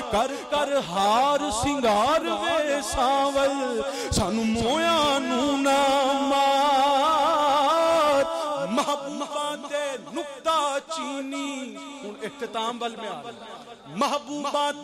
कर कर हार सिंगार वे सावल सानू मोया नू ना मार महबूबा दे नुक्ता चीनी। हुण इख्तिताम वल में आ महबूबा